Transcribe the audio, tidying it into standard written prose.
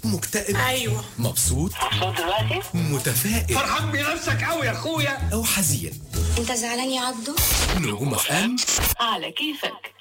مكتئب؟ ايوه. مبسوط دلوقتي متفائل فرحان بنفسك قوي يا اخويا او حزين؟ انت زعلان يا عبدو؟ نجوم FM على كيفك.